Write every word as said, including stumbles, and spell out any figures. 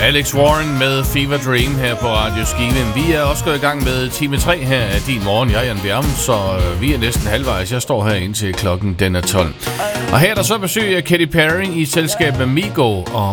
Alex Warren med Fever Dream her på Radio Skive. Vi er også gået i gang med time tre her af din morgen. Jeg er Jan Bjerm, så vi er næsten halvvejs. Jeg står her indtil klokken den er tolv. Og her er der så besøg af Katy Perry i selskab med Migo og